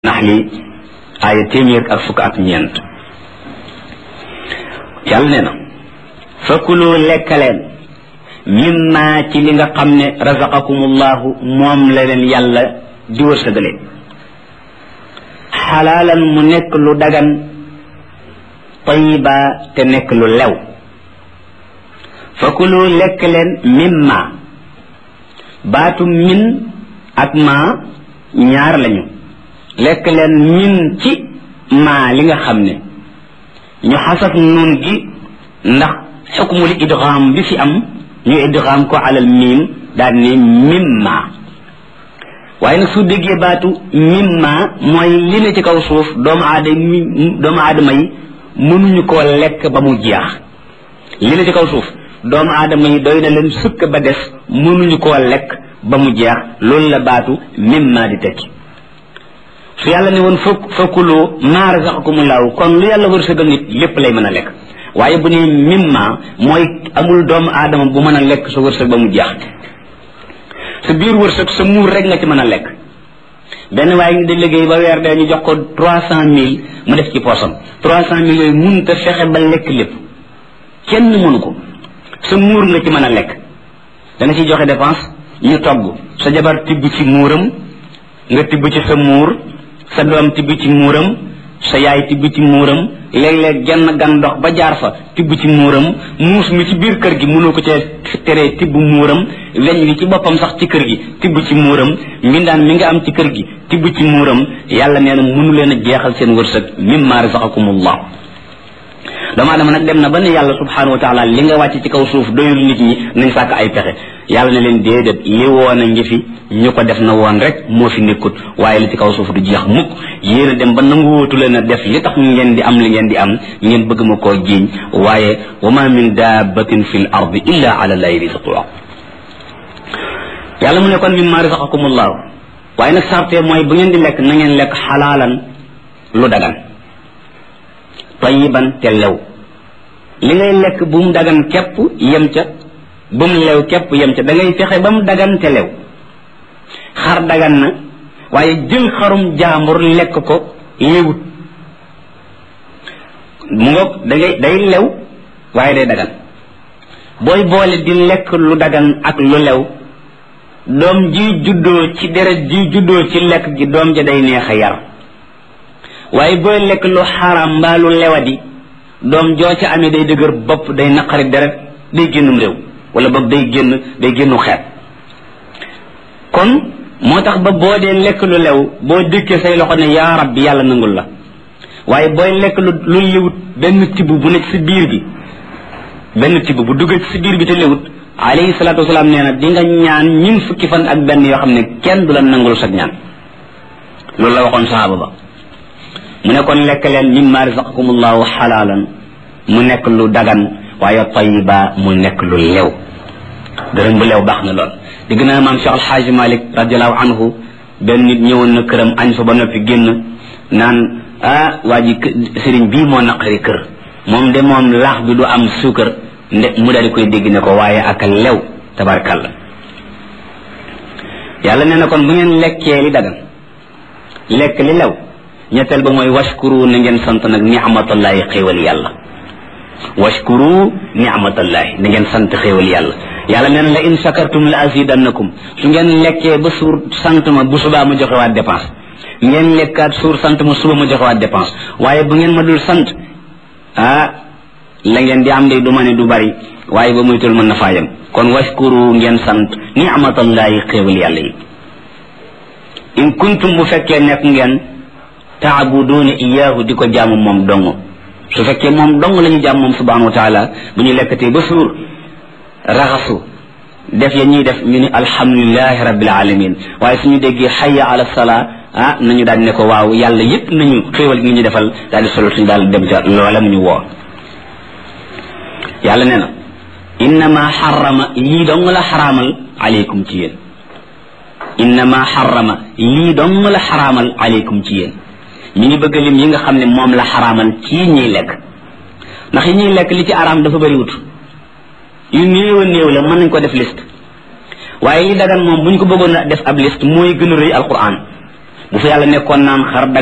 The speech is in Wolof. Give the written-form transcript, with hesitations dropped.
naxli aaya téeméer ak fukk ak ñeent yàlla nee na fakulu lekkaleen mimma ci li nga xam ne razaqakumullahu moom la leen yàlla di wërsëgale xalaalan mu nekk lu dagan tayiba te nekk lu lew fakulu lekk leen mimma baatu min ak ma ñaar lañu lekk leen min ci maa li nga xam ne ñu xasaf nun gi ndax xukmul idgham bi fi am ñu idgham ko alal miim daal ne mimma waaye nag su déggee baatu mimma mooy li ne ci kaw suuf doomu aadama yi mënuñu koo lekk ba mu jeex li ne ci kaw suuf doomu aadama yi doy na leen sukk ba des mënuñu koo lekk ba mu jeex loolu la baatu mimma di tekki su yàlla ne woon fakulu maa razaqakumullahu kon lu yàlla wërsëgal nit lépp lay mën a lekk waaye bu ne mimma mooy amul doomu aadama bu mën a lekk sa wërsëg ba mu jeex sa biir wërsëg sa muur rek nga ci mën a lekk benn waaye ngi di liggéey ba weer dee ñu jox ko 300,000 mu def ci poosam 300,000 yooyu mun te fexe ba lekk lépp kenn mënu ko sa muur nga ci mën a lekk da nga ciy joxe dépense ñu togg sa jabar tibb ci muuram nga tibb ci sa muur sa doom tibb ci muuram sa yaay tibb ci muuram léeg-léeg genn gan dox ba jaar fa tibb ci muuram muus mi ci biir kër gi mënoo ko ca teree tibb muuram weñ wi ci boppam sax ci kër gi tibb ci muuram mbindaan mi nga am ci kër gi tibb ci muuram yàlla nee na mënu leen a jeexal seen wërsëg mimma razaqakumullah doomu aadama nag dem na ba ne yàlla subhanahu wa taala li nga wàcc ci kaw suuf doyul nit ñi nañ sàkk ay pexe yàlla ne leen déedéet li woon a ngi fi ñu ko def na woon rek moo fi nekkut waaye li ci kaw suuf du jeex mukk yéen a dem ba nanguwootu leen a def li tax ngeen di am li ngeen di am ngeen bëgg ma koo jiiñ waaye wa ma min dabbatin fi l ardi illa ala llahi rizquha yàlla mu ne kon mimma razaqakumullahu waaye nag sarte mooy bu ngeen di lekk na ngeen lekk xalaalan lu dagan tayiban te lew li ngay lekk bu mu dagan képp yem ca bu mu lew képp yem ca da ngay fexe ba mu dagan te lew xar dagan na waaye jël xarum jaambur lekk ko lewut mu ngoog day lew waaye day dagan booy boole di lekk lu dagan ak lu lew doom ji juddoo ci deret ji juddoo ci lekk gi doom ja day neex a yar waaye booy lekk lu xaram mbaa lu lewadi doom joo ca amee day dëgër bopp day naqari deret day génnum réew wala boog day génnu xeet kon moo tax ba boo dee lekk lu lew boo dëkkee say loxo ne yaa rabbi yàlla nangul la waaye booy lekk lu lewut benn tibb bu nekk si biir bi benn tibb bu duggee ci si biir bi te lewut alayhi salaatu wasalaam nee na di nga ñaan ñun fukki fan ak benn yoo xam ne kenn du la nangul sag ñaan loolu la waxoon sahaaba ba mu ne kon lekk leen mimma razaqakumullahu xalaalan mu nekk lu dagan waaye tayiba mu nekk lu lew dërëm bu lew baax na lool digg naa maam Cheikh Alxaaji Malik radiallahu anhu benn nit ñëwoon na këram añ fa ba noppi génn naan waa ji sëriñ bii moo naqari kër moom de moom laax bi du am suukar mu daal di koy dégg ne ko waaye ak lew tabarkalla yàlla nee na kon bu ngeen lekkee li dagan lekk li lew ñetteel ba mooy washkuru na ngeen sant nag ni'matallahi xéewal yàlla washkuru ni'matallahi na ngeen sant xéewal yàlla yàlla nee na la in shakartum la azidannakum su ngeen lekkee ba suur sant ma bu subaa ma joxe waat dépense ngeen lekkaat suur sant ma suba ma joxe waat dépense waaye bu ngeen ma dul sant la ngeen di am de du ma ne du bari waaye ba muytul mën na faayam kon washkuru ngeen sant ni'matallahi xéewal yàlla yi in kuntum bu fekkee nekk ngeen taabuduuna iyaahu di ko jaamu moom dong su fekkee moom dong la ñu jaam moom subhanahu wa taala bu ñu lekkatee ba suur raxasu def ya ñuy def ñu ni alhamdulilahi rabbil alamin waaye suñu déggee hayya ala salaa nañu daal ne ko waaw yàlla yépp nañu xéewal gi ñu defal daal di solo suñu daal dem ca loola mu ñu woo yàlla nee na innama xarama lii dong la xaraamal aleykum ci yéen innama xarama lii dong la xaraamal aleykum ci yéen ñu ngi bëgg lim yi nga xam ne moom la xaraamal ci ñuy lekk ndax yi ñuy lekk li ci araam dafa bëri wut yu néew a néew la mën nañ ko def liste waaye li dagan moom bu ñu ko bëggoon a def ab liste mooy gën a rëy alquran bu fi yàlla nekkoon naan xar